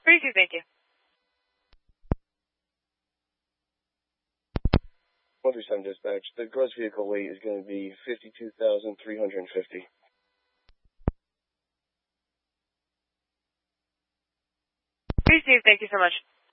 32, thank you. 137 dispatch. The gross vehicle weight is going to be 52,350. 32, thank you so much.